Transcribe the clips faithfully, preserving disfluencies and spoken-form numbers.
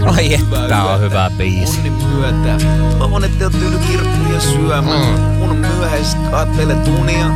Ai että on hyvä biisi. Onnin myötä. Toivon, että te oot tyynyt kirkkuja syömään. Mm. Mun on myöhäis kaatteille tunia.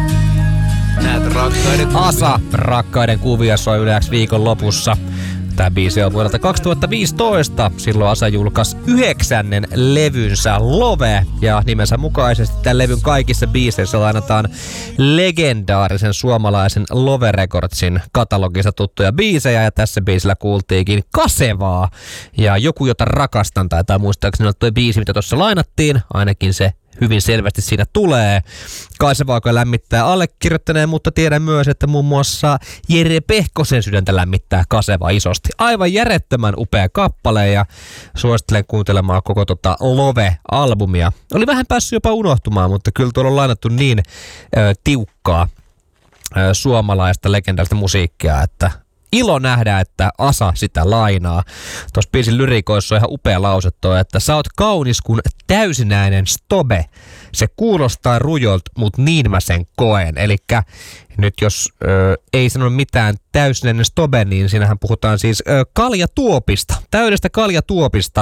Näet rakkaiden kuvia. Asa, rakkaiden kuvia soi yleensä viikon lopussa. Tämä biisi on vuodelta kaksituhattaviisitoista. Silloin Asa julkaisi yhdeksännen levynsä Love. Ja nimensä mukaisesti tämän levyn kaikissa biiseissä lainataan legendaarisen suomalaisen Love Recordsin katalogissa tuttuja biisejä. Ja tässä biisillä kuultiinkin Kasevaa. Ja Joku, jota rakastan, tai tämä muistaakseni on tuo biisi, mitä tuossa lainattiin. Ainakin se hyvin selvästi siinä tulee. Kasevaa, joka lämmittää allekirjoittaneen, mutta tiedän myös, että muun muassa Jere Pehkosen sydäntä lämmittää Kaseva isosti. Aivan järjettömän upea kappale ja suosittelen kuuntelemaan koko tota Love-albumia. Oli vähän päässyt jopa unohtumaan, mutta kyllä tuolla on lainattu niin ö, tiukkaa ö, suomalaista legendaarista musiikkia, että ilo nähdä, että Asa sitä lainaa. Tuossa biisin lyrikoissa on ihan upea lause toi, että sä oot kaunis kuin täysinäinen stobe. Se kuulostaa rujolta, mut niin mä sen koen. Elikkä nyt jos ö, ei sano mitään täysinäinen stobe, niin siinähän puhutaan siis ö, kaljatuopista. Täydestä kaljatuopista.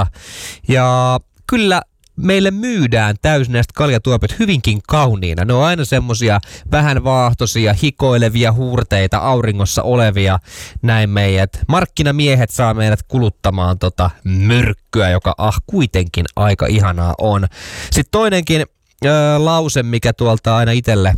Ja kyllä meille myydään täysinäiset kaljatuopit hyvinkin kauniina. Ne on aina semmosia vähän vaahtoisia, hikoilevia huurteita, auringossa olevia. Näin meidät markkinamiehet saa meidät kuluttamaan tota myrkkyä, joka ah kuitenkin aika ihanaa on. Sitten toinenkin ö, lause, mikä tuolta aina itselle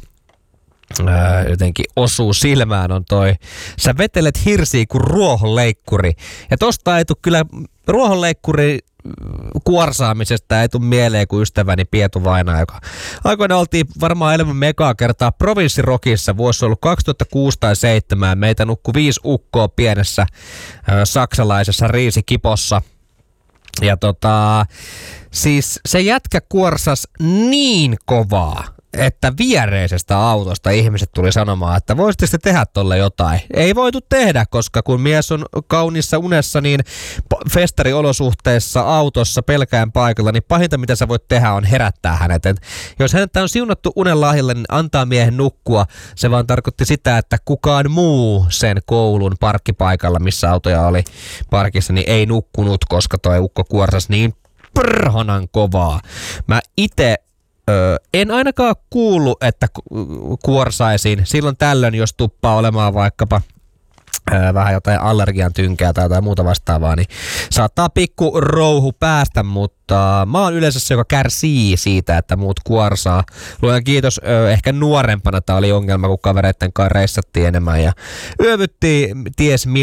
Öö, jotenkin osuu silmään on toi, sä vetelet hirsiä kuin ruohonleikkuri. Ja tosta ei tule kyllä ruohonleikkuri kuorsaamisesta ei tule mieleen kuin ystäväni Pietu Vainaa, joka aikoina oltiin varmaan elämämme ekaa kertaa Provinssirokissa. Vuosi on ollut kaksituhattakuusi tai kaksituhattaseitsemän. Meitä nukkui viisi ukkoa pienessä ö, saksalaisessa riisikipossa. Ja tota, siis se jätkä kuorsas niin kovaa, että viereisestä autosta ihmiset tuli sanomaan, että voisitte sitten tehdä tolle jotain. Ei voitu tehdä, koska kun mies on kaunissa unessa, niin festariolosuhteissa autossa pelkään paikalla, niin pahinta mitä sä voit tehdä on herättää hänet. Et jos hänet on siunattu unen lahjalle, niin antaa miehen nukkua. Se vaan tarkoitti sitä, että kukaan muu sen koulun parkkipaikalla, missä autoja oli parkissa, niin ei nukkunut, koska toi ukko kuorsas niin perhanan kovaa. Mä ite Öö, en ainakaan kuullut, että ku- kuorsaisin silloin tällöin, jos tuppaa olemaan vaikkapa öö, vähän jotain allergian tynkää tai jotain muuta vastaavaa, niin saattaa pikku rouhu päästä, mutta mä oon yleensä se, joka kärsii siitä, että muut kuorsaa. Luojan kiitos, öö, ehkä nuorempana tää oli ongelma, kun kavereitten kanssa reissattiin enemmän ja yövyttiin ties